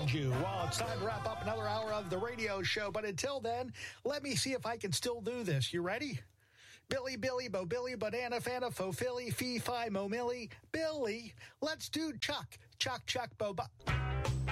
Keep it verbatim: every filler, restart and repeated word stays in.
remind you. Well, it's time to wrap up another hour of the radio show. But until then, let me see if I can still do this. You ready? Billy, Billy, Bo, Billy, Banana, Fana, Fo, Philly, Fee, Fi, Mo, Millie. Billy, let's do Chuck. Chuck, Chuck, Bo, Bo.